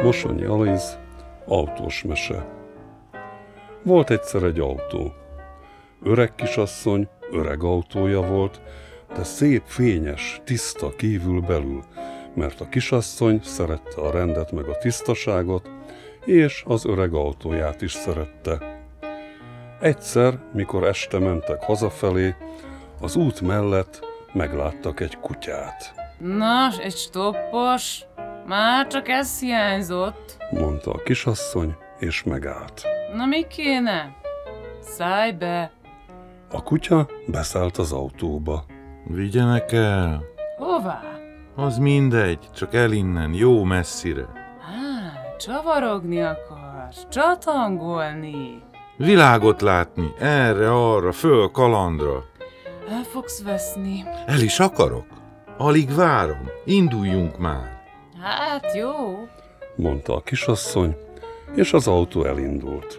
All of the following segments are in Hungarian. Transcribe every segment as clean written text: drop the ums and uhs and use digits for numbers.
Mosonyi Aliz, autós mese. Volt egyszer egy autó. Öreg kisasszony öreg autója volt, de szép, fényes, tiszta kívül-belül, mert a kisasszony szerette a rendet meg a tisztaságot, és az öreg autóját is szerette. Egyszer, mikor este mentek hazafelé, az út mellett megláttak egy kutyát. Nos, egy stoppos, már csak ez hiányzott, Mondta a kisasszony, és megállt. Na mi kéne? Szállj be! A kutya beszállt az autóba. Vigyenek el. Hová? Az mindegy, csak el innen, jó messzire. Csavarogni akarsz, csatangolni. Világot látni, erre-arra, föl kalandra. El fogsz veszni. El is akarok. Alig várom, induljunk már. Hát jó. Mondta a kisasszony, és az autó elindult.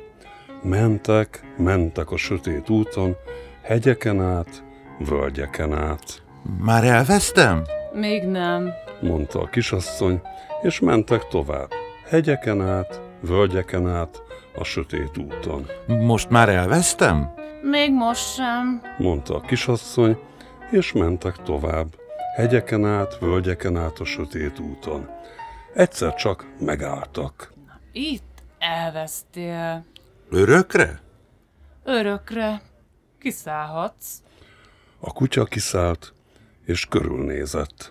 Mentek a sötét úton, hegyeken át, völgyeken át. Már elvesztem? Még nem. Mondta a kisasszony, és mentek tovább. Hegyeken át, völgyeken át, a sötét úton. Most már elvesztem? Még most sem. Mondta a kisasszony, és mentek tovább. Hegyeken át, völgyeken át, a sötét úton. Egyszer csak megálltak. Itt elvesztél. Örökre? Örökre. Kiszállhatsz. A kutya kiszállt, és körülnézett.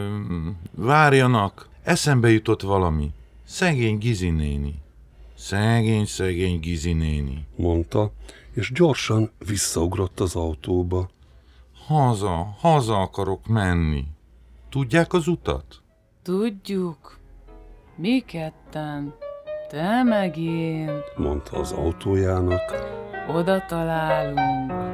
Várjanak, eszembe jutott valami. Szegény Gizi néni. Szegény Gizi néni. Mondta, és gyorsan visszaugrott az autóba. Haza akarok menni. Tudják az utat? Tudjuk. Mi ketten. Te meg én. Mondta az autójának. Oda találunk.